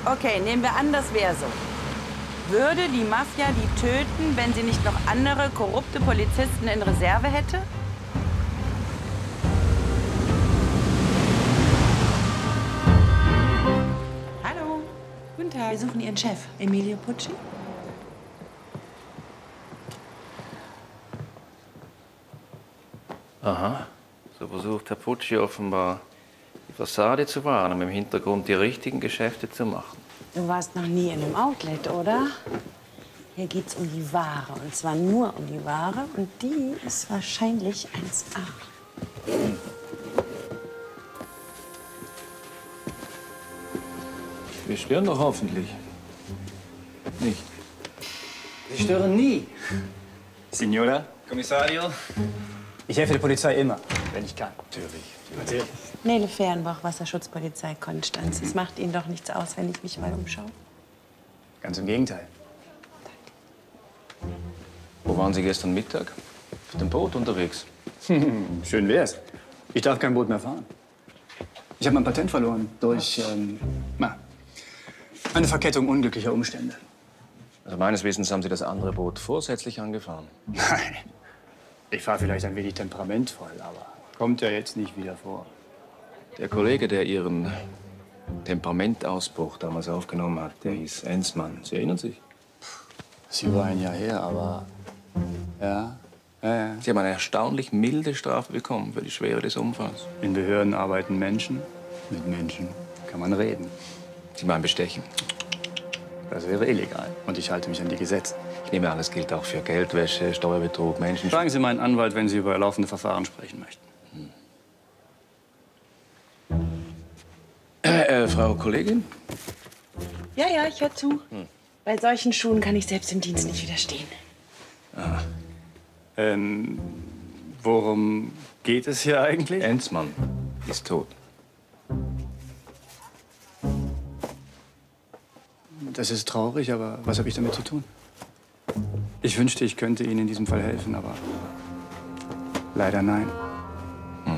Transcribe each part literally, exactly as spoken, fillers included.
Okay, nehmen wir an, das wäre so. Würde die Mafia die töten, wenn sie nicht noch andere korrupte Polizisten in Reserve hätte? Hallo. Guten Tag. Wir suchen Ihren Chef, Emilio Pucci. Aha, so versucht Herr Pucci offenbar, die Fassade zu wahren, um im Hintergrund die richtigen Geschäfte zu machen. Du warst noch nie in einem Outlet, oder? Hier geht's um die Ware, und zwar nur um die Ware. Und die ist wahrscheinlich eins A. Hm. Wir stören doch hoffentlich nicht. Sie stören nie. Signora? Kommissario? Ich helfe der Polizei immer, wenn ich kann. Natürlich. Natürlich. Nele Fehrenbach, Wasserschutzpolizei Konstanz. Es macht Ihnen doch nichts aus, wenn ich mich mal umschaue. Ganz im Gegenteil. Wo waren Sie gestern Mittag? Auf dem Boot unterwegs? Schön wär's. Ich darf kein Boot mehr fahren. Ich habe mein Patent verloren durch ähm, na, eine Verkettung unglücklicher Umstände. Also meines Wissens haben Sie das andere Boot vorsätzlich angefahren. Nein. Ich fahre vielleicht ein wenig temperamentvoll, aber kommt ja jetzt nicht wieder vor. Der Kollege, der Ihren Temperamentausbruch damals aufgenommen hat, der hieß Enzmann. Sie erinnern sich? Das ist über ein Jahr her, aber ja, ja, ja. Sie haben eine erstaunlich milde Strafe bekommen für die Schwere des Umfalls. In Behörden arbeiten Menschen. Mit Menschen kann man reden. Sie meinen Bestechen? Das wäre illegal. Und ich halte mich an die Gesetze. Ich nehme an, das gilt auch für Geldwäsche, Steuerbetrug, Menschen... Fragen Sie meinen Anwalt, wenn Sie über laufende Verfahren sprechen möchten. Hm. Äh, äh, Frau Kollegin? Ja, ja, ich höre zu. Hm. Bei solchen Schuhen kann ich selbst im Dienst nicht widerstehen. Ah. Ähm, worum geht es hier eigentlich? Enzmann ist tot. Das ist traurig, aber was habe ich damit zu tun? Ich wünschte, ich könnte Ihnen in diesem Fall helfen, aber leider nein. Hm.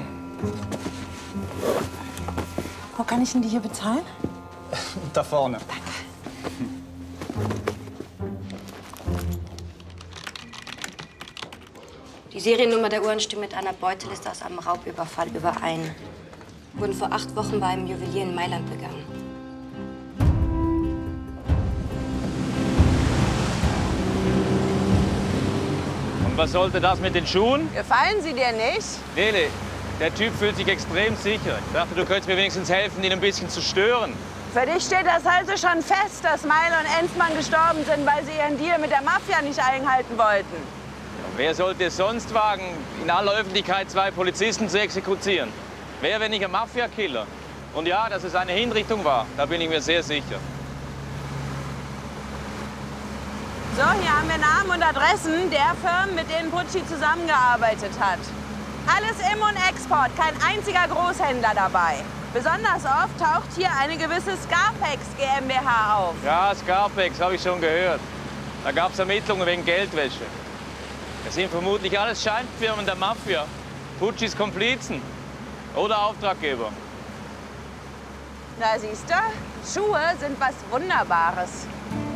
Wo kann ich denn die hier bezahlen? Da vorne. Danke. Die Seriennummer der Uhren stimmt mit einer Beuteliste aus einem Raubüberfall überein. Wurden vor acht Wochen bei einem Juwelier in Mailand begangen. Und was sollte das mit den Schuhen? Gefallen sie dir nicht? Nele, der Typ fühlt sich extrem sicher. Ich dachte, du könntest mir wenigstens helfen, ihn ein bisschen zu stören. Für dich steht das also schon fest, dass Meile und Enzmann gestorben sind, weil sie ihren Deal mit der Mafia nicht einhalten wollten. Ja, wer sollte es sonst wagen, in aller Öffentlichkeit zwei Polizisten zu exekutieren? Wer, wenn nicht ein Mafia-Killer? Und ja, dass es eine Hinrichtung war, da bin ich mir sehr sicher. So, hier haben wir Namen und Adressen der Firmen, mit denen Pucci zusammengearbeitet hat. Alles Im- und Export, kein einziger Großhändler dabei. Besonders oft taucht hier eine gewisse Scarpex GmbH auf. Ja, Scarpex, habe ich schon gehört. Da gab es Ermittlungen wegen Geldwäsche. Das sind vermutlich alles Scheinfirmen der Mafia. Puccis Komplizen oder Auftraggeber. Na, siehst du, Schuhe sind was Wunderbares.